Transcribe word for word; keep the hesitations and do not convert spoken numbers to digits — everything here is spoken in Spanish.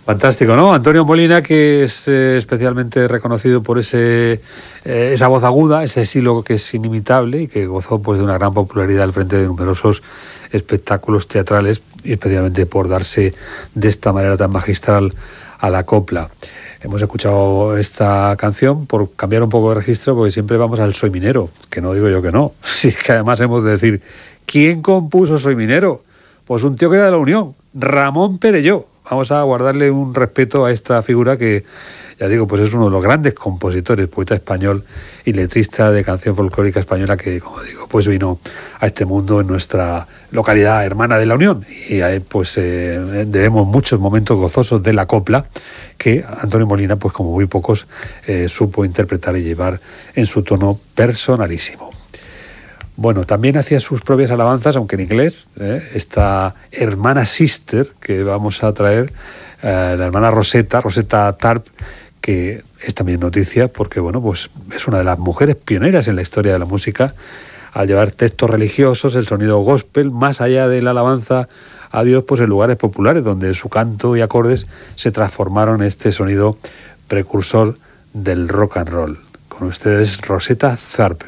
Fantástico, ¿no? Antonio Molina, que es eh, especialmente reconocido por ese eh, esa voz aguda, ese estilo que es inimitable y que gozó pues de una gran popularidad al frente de numerosos espectáculos teatrales y especialmente por darse de esta manera tan magistral a la copla. Hemos escuchado esta canción por cambiar un poco de registro, porque siempre vamos al Soy Minero, que no digo yo que no. Si es que además hemos de decir, ¿quién compuso Soy Minero? Pues un tío que era de la Unión, Ramón Perelló. Vamos a guardarle un respeto a esta figura que, ya digo, pues es uno de los grandes compositores, poeta español y letrista de canción folclórica española que, como digo, pues vino a este mundo en nuestra localidad hermana de la Unión. Y a él pues eh, debemos muchos momentos gozosos de la copla que Antonio Molina, pues como muy pocos, eh, supo interpretar y llevar en su tono personalísimo. Bueno, también hacía sus propias alabanzas, aunque en inglés, ¿eh? Esta hermana Sister que vamos a traer, eh, la hermana Rosetta, Rosetta Tharpe, que es también noticia porque, bueno, pues es una de las mujeres pioneras en la historia de la música al llevar textos religiosos, el sonido gospel, más allá de la alabanza a Dios, pues en lugares populares donde su canto y acordes se transformaron en este sonido precursor del rock and roll. Con ustedes, Rosetta Tharpe.